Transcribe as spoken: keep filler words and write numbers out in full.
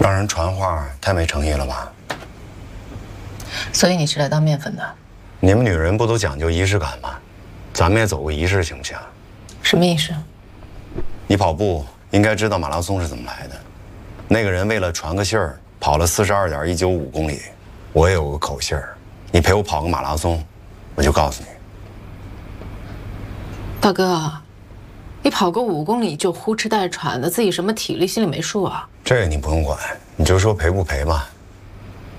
让人传话太没诚意了吧？ 所以你是来当面粉的？ 你们女人不都讲究仪式感吗？咱们也走个仪式行不行？ 什么意思？ 你跑步应该知道马拉松是怎么来的。那个人为了传个信儿，跑了四十二点一九五公里。我也有个口信儿，你陪我跑个马拉松，我就告诉你。 大哥，你跑个五公里就呼哧带喘的，自己什么体力心里没数啊？ 这个你不用管，你就说赔不赔吧。